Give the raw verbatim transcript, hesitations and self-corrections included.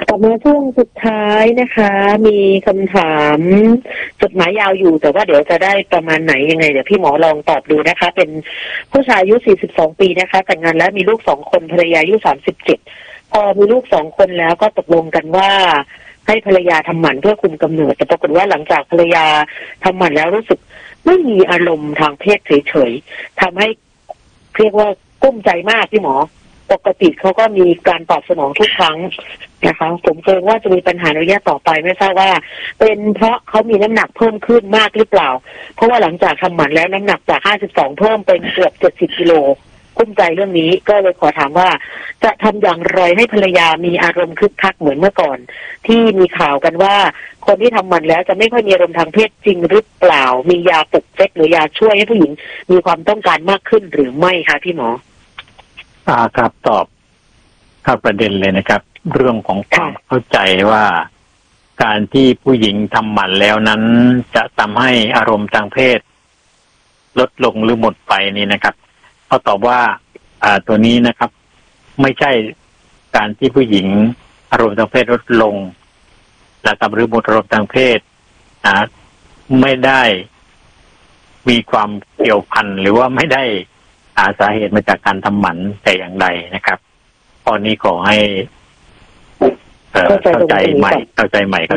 ต่อมาช่วงสุดท้ายนะคะมีคำถามจดหมายยาวอยู่แต่ว่าเดี๋ยวจะได้ประมาณไหนยังไงเดี๋ยวพี่หมอลองตอบดูนะคะเป็นผู้ชายอายุสี่สิบสองปีนะคะแต่งงานแล้วมีลูกสองคนภรรยาอายุสามสิบเจ็ดพอมีลูกสองคนแล้วก็ตกลงกันว่าให้ภรรยาทำหมันเพื่อคุมกำเนิดแต่ปรากฏว่าหลังจากภรรยาทำหมันแล้วรู้สึกไม่มีอารมณ์ทางเพศเฉยๆทำให้เรียกว่ากุ้มใจมากพี่หมอปกติเขาก็มีการตอบสนองทุกครั้งนะคะผมเกรงว่าจะมีปัญหาในระยะต่อไปไม่ทราบว่าเป็นเพราะเขามีน้ำหนักเพิ่มขึ้นมากหรือเปล่าเพราะว่าหลังจากทำหมันแล้วน้ำหนักจากห้าสิบสองเพิ่มเป็นเกือบเจ็ดสิบกิโลกุ้มใจเรื่องนี้ก็เลยขอถามว่าจะทำอย่างไรให้ภรรยามีอารมณ์คึกคักเหมือนเมื่อก่อนที่มีข่าวกันว่าคนที่ทำหมันแล้วจะไม่ค่อยมีอารมณ์ทางเพศจริงหรือเปล่ามียาปลุกเซ็กหรือยาช่วยให้ผู้หญิงมีความต้องการมากขึ้นหรือไม่คะพี่หมออ่าครับตอบเข้าประเด็นเลยนะครับเรื่องของความเข้าใจว่าการที่ผู้หญิงทำหมันแล้วนั้นจะทำให้อารมณ์ทางเพศลดลงหรือหมดไปนี่นะครับเขาตอบว่าอ่าตัวนี้นะครับไม่ใช่การที่ผู้หญิงอารมณ์ทางเพศลดลงนะครับหรือหมดอารมณ์ทางเพศนะไม่ได้มีความเกี่ยวพันหรือว่าไม่ได้หาสาเหตุมาจากการทำหมันแต่อย่างใดนะครับตอนนี้ขอให้เข้าใจใหม่เข้าใจใหม่